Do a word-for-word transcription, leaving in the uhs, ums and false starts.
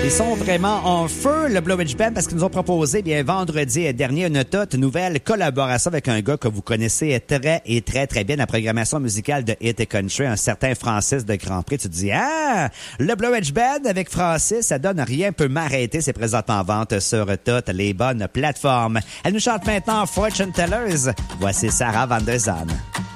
Ils sont vraiment en feu, le Blue Ridge Band, parce qu'ils nous ont proposé bien vendredi dernier une toute nouvelle collaboration avec un gars que vous connaissez très et très très bien, la programmation musicale de Hit et Country, un certain Francis de Grand Prix. Tu te dis, ah, le Blue Ridge Band avec Francis, ça donne rien peut m'arrêter. C'est présentement en vente sur toutes les bonnes plateformes. Elle nous chante maintenant Fortune Tellers. Voici Sarah Van Der Zaan.